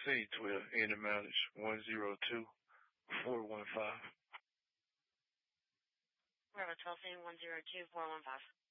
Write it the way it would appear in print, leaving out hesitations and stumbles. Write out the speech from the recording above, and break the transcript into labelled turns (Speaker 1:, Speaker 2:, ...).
Speaker 1: C12, end of mileage 102415.
Speaker 2: Bravo 12, 102, 415.